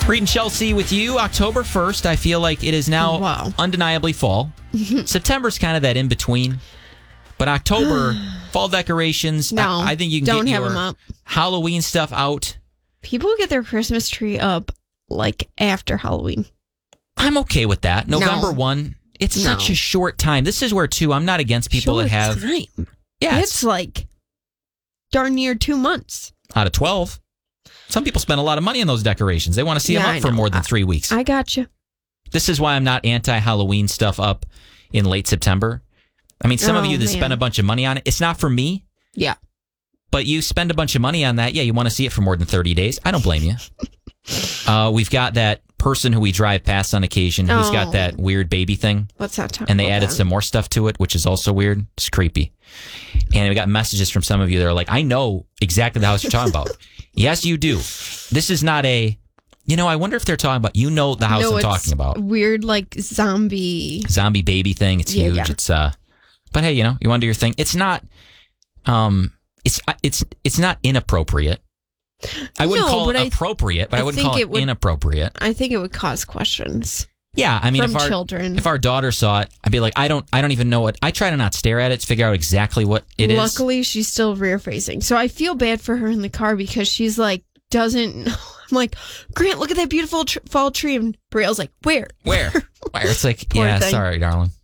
Reed and Chelsea with you. October 1st, I feel like it is now undeniably fall. September's kind of that in between. But October, fall decorations. No, I think you can don't get have your them up. Halloween stuff out. People get their Christmas tree up like after Halloween. I'm okay with that. November 1, it's such a short time. This is where, too, I'm not against people that have... time. Yeah, it's like darn near 2 months. Out of 12. Some people spend a lot of money on those decorations. They want to see them up for more than 3 weeks. I got you. This is why I'm not anti-Halloween stuff up in late September. I mean, some of you that spend a bunch of money on it, it's not for me. Yeah. But you spend a bunch of money on that. Yeah, you want to see it for more than 30 days. I don't blame you. We've got that person who we drive past on occasion who's got that weird baby thing. What's that talking And they added some more stuff to it, which is also weird. It's creepy. And we got messages from some of you that are like, I know exactly the house you're talking about. Yes, you do. This is not a, I wonder if they're talking about, the house I'm talking about. Weird, like zombie baby thing. It's huge. Yeah. It's, but hey, you want to do your thing. It's not, it's not inappropriate. I wouldn't call it appropriate, but I wouldn't call it inappropriate. I think it would cause questions. Yeah, I mean, if our daughter saw it, I'd be like, I don't even know what. I try to not stare at it to figure out exactly what it is. Luckily, she's still rear facing, so I feel bad for her in the car because she's like doesn't. I'm like, Grant, look at that beautiful fall tree, and Brielle's like, where? It's like, yeah, sorry, darling.